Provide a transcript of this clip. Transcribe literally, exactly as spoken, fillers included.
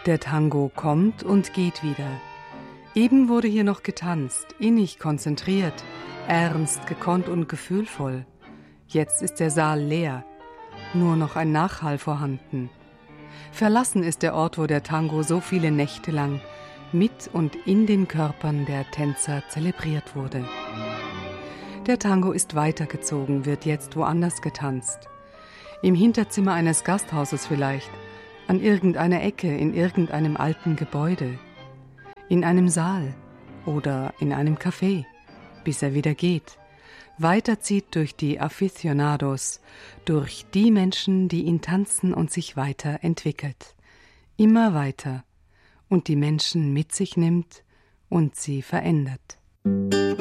Der Tango kommt und geht wieder. Eben wurde hier noch getanzt, innig konzentriert, ernst, gekonnt und gefühlvoll. Jetzt ist der Saal leer, nur noch ein Nachhall vorhanden. Verlassen ist der Ort, wo der Tango so viele Nächte lang mit und in den Körpern der Tänzer zelebriert wurde. Der Tango ist weitergezogen, wird jetzt woanders getanzt. Im Hinterzimmer eines Gasthauses vielleicht, an irgendeiner Ecke in irgendeinem alten Gebäude, in einem Saal oder in einem Café, bis er wieder geht, weiterzieht durch die Aficionados, durch die Menschen, die ihn tanzen und sich weiterentwickelt, immer weiter und die Menschen mit sich nimmt und sie verändert.